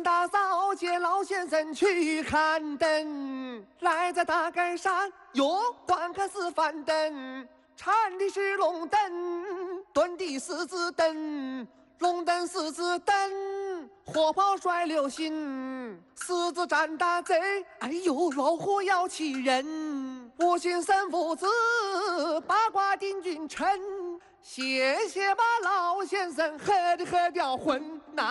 三大早接老先生去看灯，来在大街上哟观看四番灯，缠的是龙灯，蹲的狮子灯，龙灯狮子灯，火炮甩流星，狮子战大贼，哎呦老虎要气人，五行三父子，八卦定君臣。谢谢吧，老先生，喝掉荤。